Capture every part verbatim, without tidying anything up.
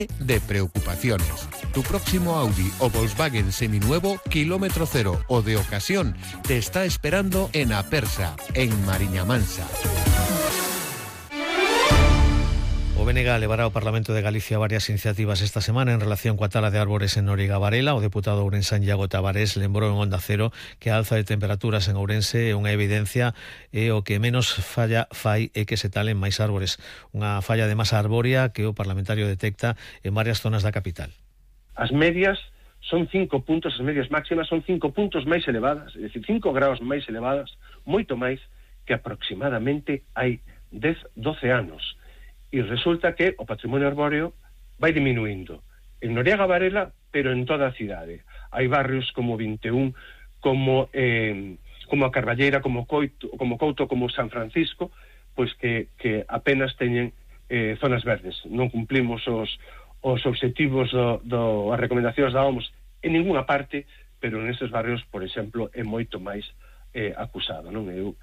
de preocupaciones. Tu próximo Audi o Volkswagen seminuevo, kilómetro cero o de ocasión, te está esperando en Apersa, en Mariña Mansa. O B N G levará ao Parlamento de Galicia varias iniciativas esta semana en relación coa tala de árbores en Noriega Varela. O deputado ourensán Iago Tavares lembrou en Onda Cero que a alza de temperaturas en Ourense é unha evidencia e o que menos falla fai é que se talen máis árbores. Unha falla de masa arbórea que o parlamentario detecta en varias zonas da capital. As medias son cinco puntos, as medias máximas son cinco puntos máis elevadas, é dicir, cinco graus máis elevadas, moito máis que aproximadamente hai dez, doce anos. E resulta que o patrimonio arbóreo vai diminuindo en Noriega Varela, pero en toda a cidade. Hai barrios como vinte e un, como eh, como a Carballeira, como Coito, como Couto, como San Francisco, pois que, que apenas teñen eh, zonas verdes. Non cumplimos os, os obxectivos do, do, as recomendacións da O M S en ninguna parte, pero neses barrios, por exemplo, é moito máis eh, acusado, non? Eu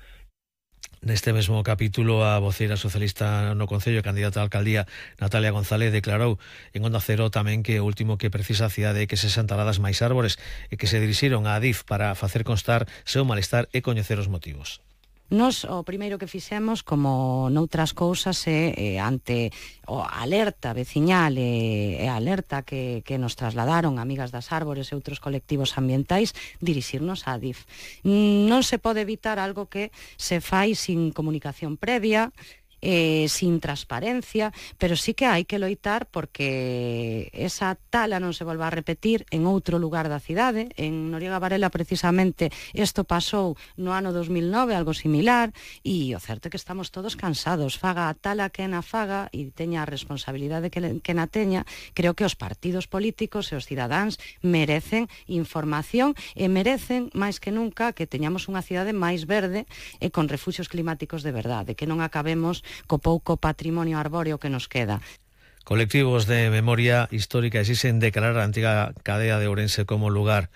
Neste mesmo capítulo, a voceira socialista no Concello, candidata á alcaldía, Natalia González, declarou en Onda Cero tamén que o último que precisa a cidade é que se xantaradas máis árbores e que se dirixiron á Adif para facer constar seu malestar e coñecer os motivos. Nos o primeiro que fixemos, como noutras cousas, é eh, ante o alerta veciñal e, e alerta que, que nos trasladaron Amigas das Árbores e outros colectivos ambientais, dirixirnos á Adif. Non se pode evitar algo que se fai sin comunicación previa, Eh, sin transparencia, pero sí que hai que loitar porque esa tala non se volva a repetir en outro lugar da cidade. En Noriega Varela, precisamente, isto pasou no ano dos mil nove, algo similar, e o certo é que estamos todos cansados. Faga a tala que na faga e teña a responsabilidade que, que na teña. Creo que os partidos políticos e os cidadáns merecen información e merecen, máis que nunca, que teñamos unha cidade máis verde e con refuxios climáticos de verdade, que non acabemos co pouco patrimonio arbóreo que nos queda. Colectivos de memoria histórica exixen declarar a antiga cadea de Ourense como lugar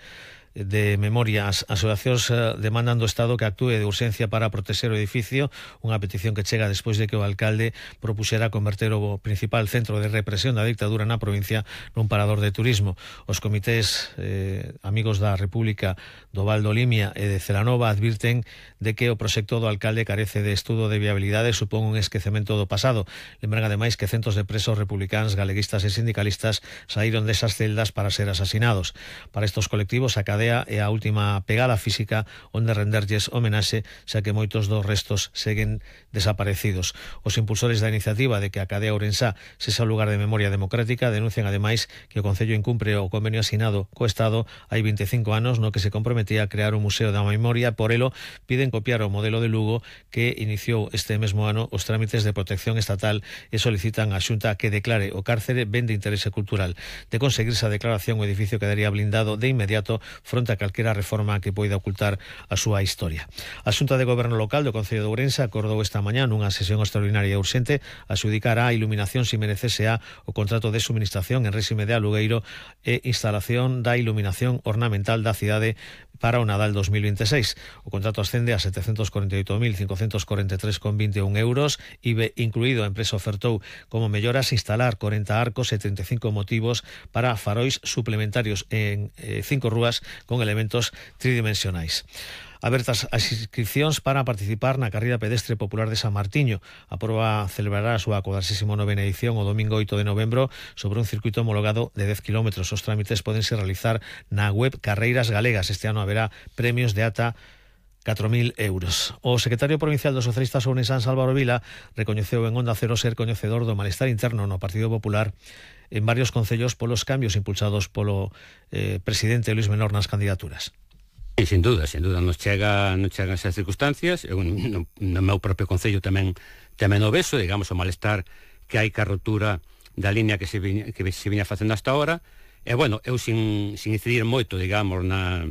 de memoria. As asociacións demandan do Estado que actúe de urxencia para protexer o edificio, unha petición que chega despois de que o alcalde propuxera converter o principal centro de represión da dictadura na provincia nun parador de turismo. Os comités eh, Amigos da República do Val do Limia e de Celanova advirten de que o proxecto do alcalde carece de estudo de viabilidade e supón un esquecemento do pasado. Lembran ademais que centos de presos republicanos, galeguistas e sindicalistas saíron desas celdas para ser asasinados. Para estos colectivos, a cadea é a última pegada física onde renderlles homenaxe, xa que moitos dos restos seguen desaparecidos. Os impulsores da iniciativa de que a cadea ourensá sexa un lugar de memoria democrática denuncian ademais que o Concello incumpre o convenio asinado co Estado hai vinte e cinco anos no que se comprometía a crear un museo da memoria. Por elo, piden copiar o modelo de Lugo que iniciou este mesmo ano os trámites de protección estatal e solicitan á Xunta que declare o cárcere ben de interese cultural. De conseguirse a declaración, o edificio quedaría blindado de inmediato fronte a calquera reforma que poida ocultar a súa historia. A Xunta de Goberno Local do Concello de Ourense acordou esta mañá nunha sesión extraordinaria e urxente adxudicar a iluminación Siemens C S A o contrato de suministración en réxime de alugueiro e instalación da iluminación ornamental da cidade para o Nadal dos mil veintiséis. O contrato ascende a setecentos corenta e oito mil cincocentos corenta e tres con vinte e un euros, I B E incluído. A empresa ofertou como melloras instalar corenta arcos e trinta e cinco motivos para farois suplementarios en eh, cinco rúas con elementos tridimensionais. Abertas as inscripcións para participar na carrida pedestre popular de San Martiño. A proba celebrará a súa cuadragésima novena edición o domingo oito de novembro sobre un circuito homologado de dez kilómetros. Os trámites podense realizar na web Carreiras Galegas. Este ano haberá premios de ata catro mil euros. O secretario provincial dos socialistas ourensán, Álvaro Vila, recoñeceu en Onda Cero ser coñecedor do malestar interno no Partido Popular en varios concellos polos cambios impulsados polo eh, presidente Luís Menor nas candidaturas. E, sin duda, sin duda, nos chega, nos chegan esas circunstancias. Eu, no, no meu propio concello tamén tamén o beso, digamos, o malestar que hai ca rotura da línea que se viña, que se viña facendo hasta ahora. E, bueno, eu sin, sin incidir moito, digamos, na,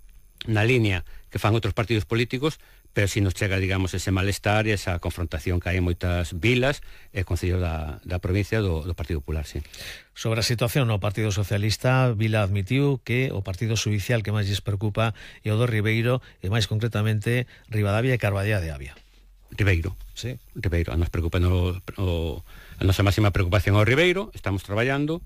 na línea que fan outros partidos políticos, pero si nos chega, digamos, ese malestar e esa confrontación que hai en moitas vilas e concellos da, da provincia do, do Partido Popular, sí. Sobre a situación no Partido Socialista, Vila admitiu que o partido xudicial que máis lles preocupa é o do Ribeiro e, máis concretamente, Ribadavia e Carballea de Avia. Ribeiro, sí. Ribeiro, a nos preocupa no, o, a nosa máxima preocupación ao Ribeiro, estamos traballando,